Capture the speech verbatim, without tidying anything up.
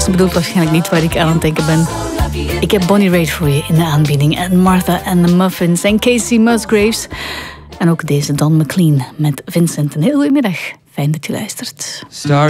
Karsten bedoelt waarschijnlijk niet waar ik aan het denken ben. Ik heb Bonnie Raitt voor je in de aanbieding. En Martha and the Muffins en Casey Musgraves. En ook deze Don McLean met Vincent. Een heel goede middag. Fijn dat je luistert.